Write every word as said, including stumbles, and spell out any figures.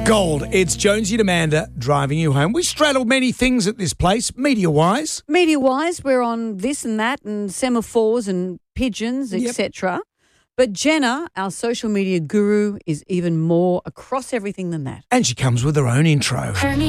Gold, it's Jonesy and Amanda driving you home. We straddle many things at this place, media-wise. Media-wise, we're on this and that and semaphores and pigeons, Yep. et cetera. But Jenna, our social media guru, is even more across everything than that. And she comes with her own intro.